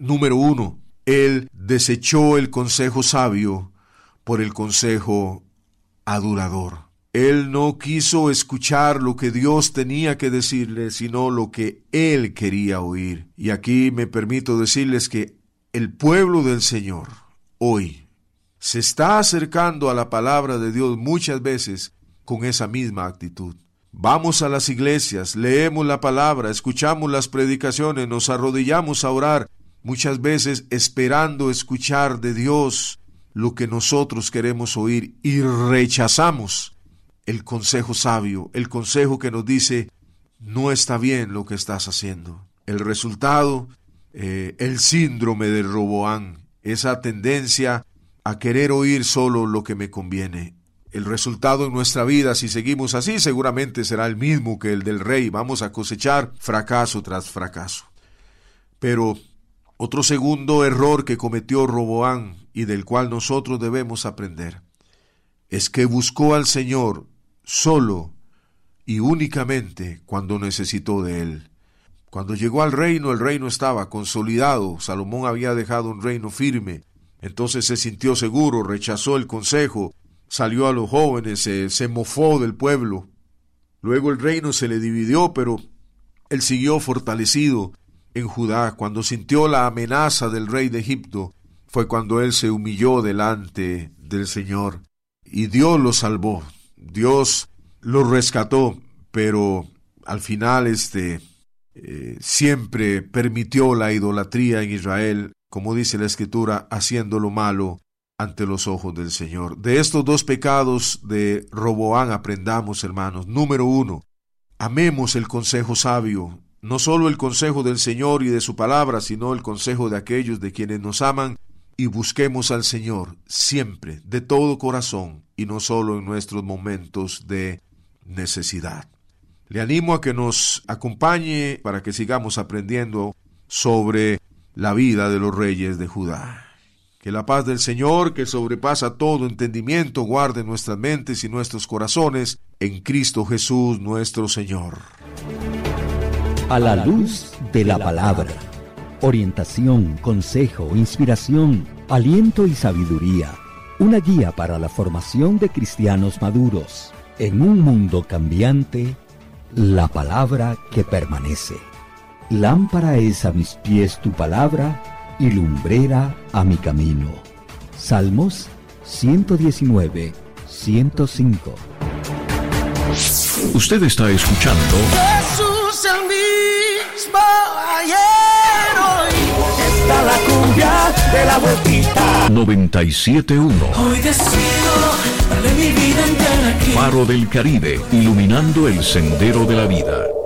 Número 1. Él desechó el consejo sabio por el consejo adulador. Él no quiso escuchar lo que Dios tenía que decirle, sino lo que él quería oír. Y aquí me permito decirles que el pueblo del Señor hoy se está acercando a la palabra de Dios muchas veces con esa misma actitud. Vamos a las iglesias, leemos la palabra, escuchamos las predicaciones, nos arrodillamos a orar, muchas veces esperando escuchar de Dios lo que nosotros queremos oír, y rechazamos el consejo sabio, el consejo que nos dice, no está bien lo que estás haciendo. El resultado, el síndrome de Roboam, esa tendencia a querer oír solo lo que me conviene. El resultado en nuestra vida, si seguimos así, seguramente será el mismo que el del rey. Vamos a cosechar fracaso tras fracaso. Pero otro segundo error que cometió Roboam y del cual nosotros debemos aprender es que buscó al Señor solo y únicamente cuando necesitó de él. Cuando llegó al reino, el reino estaba consolidado. Salomón había dejado un reino firme. Entonces se sintió seguro, rechazó el consejo, salió a los jóvenes, se mofó del pueblo. Luego el reino se le dividió, pero él siguió fortalecido en Judá. Cuando sintió la amenaza del rey de Egipto, fue cuando él se humilló delante del Señor. Y Dios lo salvó, Dios lo rescató, pero al final siempre permitió la idolatría en Israel, como dice la Escritura, haciendo lo malo ante los ojos del Señor. De estos dos pecados de Roboam aprendamos, hermanos. Número 1, amemos el consejo sabio, no solo el consejo del Señor y de su palabra, sino el consejo de aquellos de quienes nos aman, y busquemos al Señor siempre, de todo corazón, y no solo en nuestros momentos de necesidad. Le animo a que nos acompañe para que sigamos aprendiendo sobre la vida de los reyes de Judá. Que la paz del Señor, que sobrepasa todo entendimiento, guarde nuestras mentes y nuestros corazones en Cristo Jesús nuestro Señor. A la luz de la palabra. Orientación, consejo, inspiración, aliento y sabiduría. Una guía para la formación de cristianos maduros. En un mundo cambiante, la palabra que permanece. Lámpara es a mis pies tu palabra y lumbrera a mi camino. Salmos 119, 105. Usted está escuchando Jesús el mismo ayer, hoy. Está la cumbia de la vueltita. 97.1. Hoy decido darle mi vida entera aquí. Faro del Caribe, iluminando el sendero de la vida.